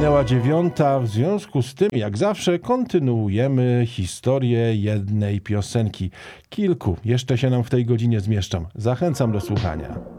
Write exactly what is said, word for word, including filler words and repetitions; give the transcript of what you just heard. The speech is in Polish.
minęła dziewiąta, w związku z tym, jak zawsze, kontynuujemy historię jednej piosenki. Kilku jeszcze się nam w tej godzinie zmieszczą. Zachęcam do słuchania.